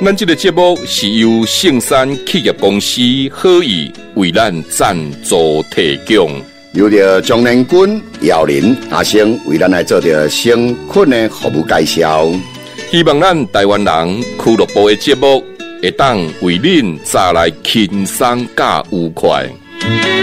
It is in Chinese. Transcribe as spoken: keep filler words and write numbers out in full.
咱这个节目是由圣山企业公司好意为咱赞助提供， 由着江南君、姚林、阿星为咱来做着生困的服务介绍。 希望咱台湾人俱乐部的节目会当为恁带来轻松加愉快。